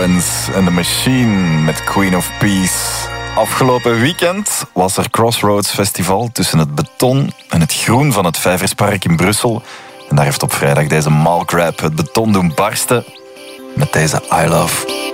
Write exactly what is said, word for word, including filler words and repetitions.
Florence and the Machine met Queen of Peace. Afgelopen weekend was er Crossroads Festival tussen het beton en het groen van het Vijverspark in Brussel. En daar heeft op vrijdag deze Malgrab het beton doen barsten met deze I Love.